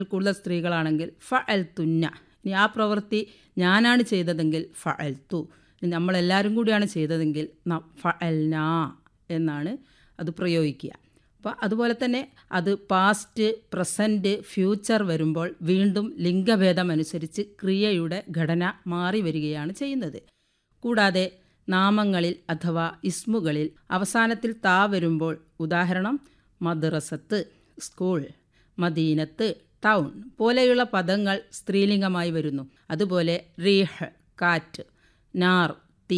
കൂടുതൽ സ്ത്രീകളാണെങ്കിൽ ഫഅൽ തുന്ന. ഇനി ആ പ്രവൃത്തി ഞാനാണ് ചെയ്തതെങ്കിൽ ഫഅൽ തു. നമ്മളെല്ലാവരും കൂടിയാണ് ചെയ്തതെങ്കിൽ ഫഅൽന എന്നാണ് അത് പ്രയോഗിക്കുക. അപ്പോൾ അതുപോലെ തന്നെ അത് പാസ്റ്റ്, പ്രസൻറ്റ്, ഫ്യൂച്ചർ വരുമ്പോൾ വീണ്ടും ലിംഗഭേദമനുസരിച്ച് ക്രിയയുടെ ഘടന മാറി വരികയാണ് ചെയ്യുന്നത്. കൂടാതെ നാമങ്ങളിൽ അഥവാ ഇസ്മുകളിൽ അവസാനത്തിൽ താ വരുമ്പോൾ, ഉദാഹരണം മദ്രസത്ത്, സ്കൂൾ, മദീനത്ത്, ടൗൺ പോലെയുള്ള പദങ്ങൾ സ്ത്രീലിംഗമായി വരുന്നു. അതുപോലെ റീഹ് കാറ്റ്, നാർ തീ,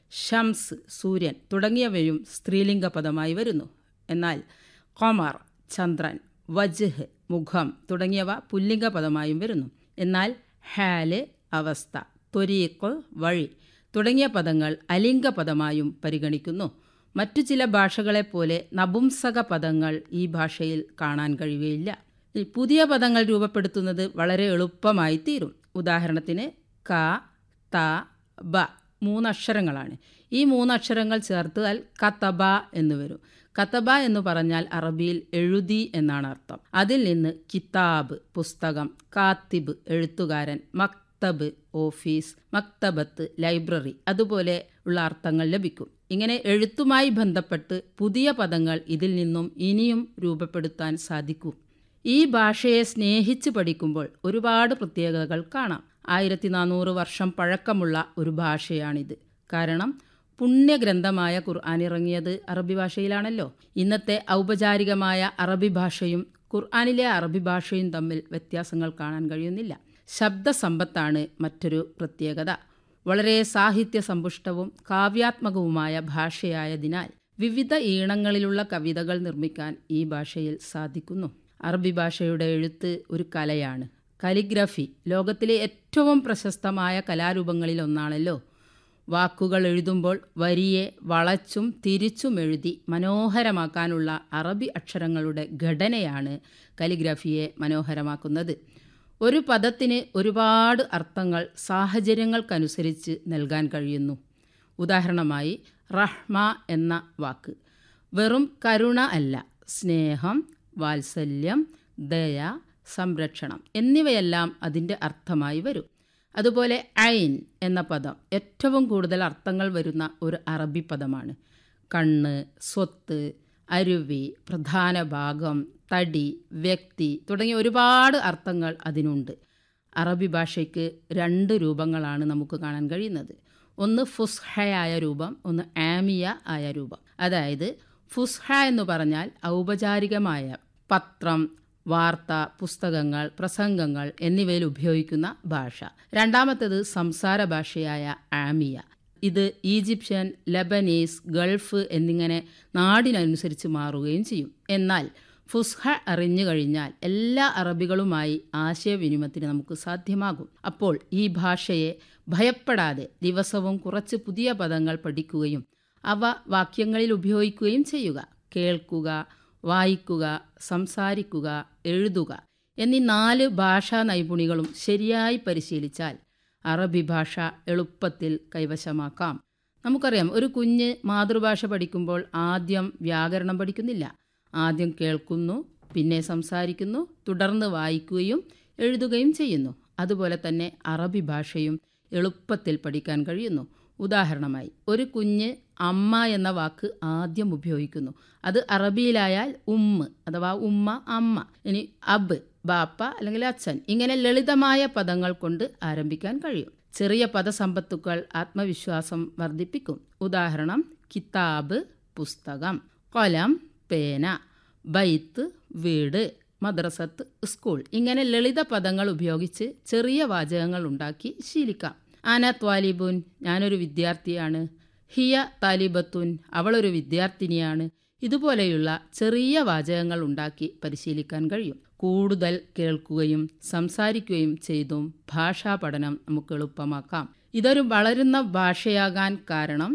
ഷംസ് സൂര്യൻ തുടങ്ങിയവയും സ്ത്രീലിംഗ പദമായി വരുന്നു. എന്നാൽ ഖമർ ചന്ദ്രൻ, വജ്ഹ് മുഖം തുടങ്ങിയവ പുല്ലിംഗ പദമായും വരുന്നു. എന്നാൽ ഹാല് അവസ്ഥ, ത്വരീഖ് വഴി തുടങ്ങിയ പദങ്ങൾ അലിംഗ പദമായും പരിഗണിക്കുന്നു. മറ്റു ചില ഭാഷകളെപ്പോലെ നപുംസക പദങ്ങൾ ഈ ഭാഷയിൽ കാണാൻ കഴിയുകയില്ല. പുതിയ പദങ്ങൾ രൂപപ്പെടുത്തുന്നത് വളരെ എളുപ്പമായി തീരും. ഉദാഹരണത്തിന് ക, ത, ബ 3 അക്ഷരങ്ങളാണ്. ഈ 3 അക്ഷരങ്ങൾ ചേർത്താൽ കതബ എന്ന് വരും. കതബ എന്ന് പറഞ്ഞാൽ അറബിയിൽ എഴുതി എന്നാണ് അർത്ഥം. അതിൽ നിന്ന് കിതാബ് പുസ്തകം, കാത്തിബ് എഴുത്തുകാരൻ, മക്തബ് ഓഫീസ്, മക്തബത്ത് ലൈബ്രറി അതുപോലെ ഉള്ള അർത്ഥങ്ങൾ ലഭിക്കും. ഇങ്ങനെ എഴുത്തുമായി ബന്ധപ്പെട്ട് പുതിയ പദങ്ങൾ ഇതിൽ നിന്നും ഇനിയും രൂപപ്പെടുത്താൻ സാധിക്കും. ഈ ഭാഷയെ സ്നേഹിച്ച് പഠിക്കുമ്പോൾ ഒരുപാട് പ്രത്യേകതകൾ കാണാം. 1400 വർഷം പഴക്കമുള്ള ഒരു ഭാഷയാണിത്. കാരണം പുണ്യഗ്രന്ഥമായ ഖുർആൻ ഇറങ്ങിയത് അറബി ഭാഷയിലാണല്ലോ. ഇന്നത്തെ ഔപചാരികമായ അറബി ഭാഷയും ഖുർആനിലെ അറബി ഭാഷയും തമ്മിൽ വ്യത്യാസങ്ങൾ കാണാൻ കഴിയുന്നില്ല. ശബ്ദസമ്പത്താണ് മറ്റൊരു പ്രത്യേകത. വളരെ സാഹിത്യ സമ്പുഷ്ടവും കാവ്യാത്മകവുമായ ഭാഷയായതിനാൽ വിവിധ ഈണങ്ങളിലുള്ള കവിതകൾ നിർമ്മിക്കാൻ ഈ ഭാഷയിൽ സാധിക്കുന്നു. അറബി ഭാഷയുടെ എഴുത്ത് ഒരു കലയാണ്. കാലിഗ്രഫി ലോകത്തിലെ ഏറ്റവും പ്രശസ്തമായ കലാരൂപങ്ങളിൽ ഒന്നാണല്ലോ. വാക്കുകൾ എഴുതുമ്പോൾ വരിയെ വളച്ചും തിരിച്ചും എഴുതി മനോഹരമാക്കാനുള്ള അറബി അക്ഷരങ്ങളുടെ ഘടനയാണ് കാലിഗ്രഫിയെ മനോഹരമാക്കുന്നത്. ഒരു പദത്തിന് ഒരുപാട് അർത്ഥങ്ങൾ സാഹചര്യങ്ങൾക്കനുസരിച്ച് നൽകാൻ കഴിയുന്നു. ഉദാഹരണമായി റഹ്മ എന്ന വാക്ക് വെറും കരുണ അല്ല, സ്നേഹം, വാത്സല്യം, ദയ, സംരക്ഷണം എന്നിവയെല്ലാം അതിൻ്റെ അർത്ഥമായി വരും. അതുപോലെ ഐൻ എന്ന പദം ഏറ്റവും കൂടുതൽ അർത്ഥങ്ങൾ വരുന്ന ഒരു അറബി പദമാണ്. കണ്ണ്, സ്വത്ത്, അരുവി, പ്രധാന ഭാഗം, തടി, വ്യക്തി തുടങ്ങിയ ഒരുപാട് അർത്ഥങ്ങൾ അതിനുണ്ട്. അറബി ഭാഷയ്ക്ക് 2 രൂപങ്ങളാണ് നമുക്ക് കാണാൻ കഴിയുന്നത്. ഒന്ന് ഫുസ്ഹയായ രൂപം, ഒന്ന് ആമിയ ആയ രൂപം. അതായത് ഫുസ്ഹ എന്ന് പറഞ്ഞാൽ ഔപചാരികമായ പത്രം, വാർത്ത, പുസ്തകങ്ങൾ, പ്രസംഗങ്ങൾ എന്നിവയിൽ ഉപയോഗിക്കുന്ന ഭാഷ. രണ്ടാമത്തേത് സംസാര ഭാഷയായ ആമിയ. ഇത് ഈജിപ്ഷ്യൻ, ലബനീസ്, ഗൾഫ് എന്നിങ്ങനെ നാടിനനുസരിച്ച് മാറുകയും ചെയ്യും. എന്നാൽ ഫുസ്ഹ അറിഞ്ഞു കഴിഞ്ഞാൽ എല്ലാ അറബികളുമായി ആശയവിനിമയത്തിന് നമുക്ക് സാധ്യമാകും. അപ്പോൾ ഈ ഭാഷയെ ഭയപ്പെടാതെ ദിവസവും കുറച്ച് പുതിയ പദങ്ങൾ പഠിക്കുകയും അവ വാക്യങ്ങളിൽ ഉപയോഗിക്കുകയും ചെയ്യുക. കേൾക്കുക, വായിക്കുക, സംസാരിക്കുക, എഴുതുക എന്നീ 4 ഭാഷാ നൈപുണികളും ശരിയായി പരിശീലിച്ചാൽ അറബി ഭാഷ എളുപ്പത്തിൽ കൈവശമാക്കാം. നമുക്കറിയാം, ഒരു കുഞ്ഞ് മാതൃഭാഷ പഠിക്കുമ്പോൾ ആദ്യം വ്യാകരണം പഠിക്കുന്നില്ല. ആദ്യം കേൾക്കുന്നു, പിന്നെ സംസാരിക്കുന്നു, തുടർന്ന് വായിക്കുകയും എഴുതുകയും ചെയ്യുന്നു. അതുപോലെ തന്നെ അറബി ഭാഷയും എളുപ്പത്തിൽ പഠിക്കാൻ കഴിയുന്നു. ഉദാഹരണമായി ഒരു കുഞ്ഞ് അമ്മ എന്ന വാക്ക് ആദ്യം ഉപയോഗിക്കുന്നു. അത് അറബിയിലായാൽ ഉമ്മ അഥവാ ഉമ്മ, അമ്മ. ഇനി അബ് ബാപ്പ അല്ലെങ്കിൽ അച്ഛൻ. ഇങ്ങനെ ലളിതമായ പദങ്ങൾ കൊണ്ട് ആരംഭിക്കാൻ കഴിയും. ചെറിയ പദസമ്പത്തുക്കൾ ആത്മവിശ്വാസം വർദ്ധിപ്പിക്കും. ഉദാഹരണം കിതാബ് പുസ്തകം, ഖലം പേന, ബൈത്ത് വീട്, മദ്രസത്ത് സ്കൂൾ. ഇങ്ങനെ ലളിത പദങ്ങൾ ഉപയോഗിച്ച് ചെറിയ വാചകങ്ങൾ ഉണ്ടാക്കി ശീലിക്കാം. അന ത്വാലിബുൻ ഞാനൊരു വിദ്യാർത്ഥിയാണ്, ഹിയ താലിബത്തുൻ അവളൊരു വിദ്യാർത്ഥിനിയാണ്. ഇതുപോലെയുള്ള ചെറിയ വാചകങ്ങൾ ഉണ്ടാക്കി പരിശീലിക്കാൻ കഴിയും. കൂടുതൽ കേൾക്കുകയും സംസാരിക്കുകയും ചെയ്തും ഭാഷാ പഠനം നമുക്ക് എളുപ്പമാക്കാം. ഇതൊരു വളരുന്ന ഭാഷയാകാൻ കാരണം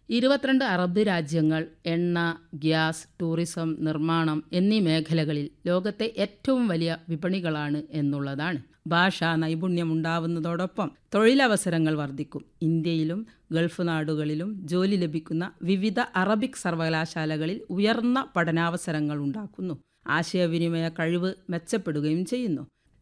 22 അറബ് രാജ്യങ്ങൾ എണ്ണ, ഗ്യാസ്, ടൂറിസം, നിർമ്മാണം എന്നീ മേഖലകളിൽ ലോകത്തെ ഏറ്റവും വലിയ വിപണികളാണ് എന്നുള്ളതാണ്. ഭാഷാ നൈപുണ്യമുണ്ടാവുന്നതോടൊപ്പം തൊഴിലവസരങ്ങൾ വർദ്ധിക്കും. ഇന്ത്യയിലും ഗൾഫ് നാടുകളിലും ജോലി ലഭിക്കുന്ന വിവിധ അറബിക് സർവകലാശാലകളിൽ ഉയർന്ന പഠനാവസരങ്ങൾ ഉണ്ടാക്കുന്നു. ആശയവിനിമയ കഴിവ് മെച്ചപ്പെടുകയും ചെയ്യുന്നു.